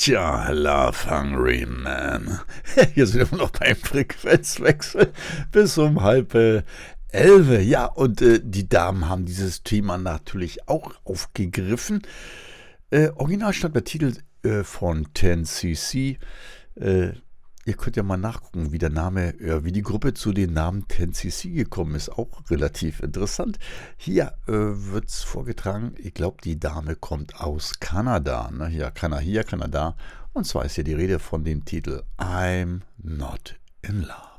Tja, Love Hungry Man. Hier sind wir immer noch beim Frequenzwechsel bis um halb elf. Ja, und die Damen haben dieses Thema natürlich auch aufgegriffen. Original stand der Titel von 10cc. Äh, Ihr könnt ja mal nachgucken, wie der Name, wie die Gruppe zu den Namen 10cc gekommen ist. Auch relativ interessant. Hier wird es vorgetragen, ich glaube, die Dame kommt aus Kanada. Ne? Hier, Kanada. Und zwar ist hier die Rede von dem Titel I'm Not in Love.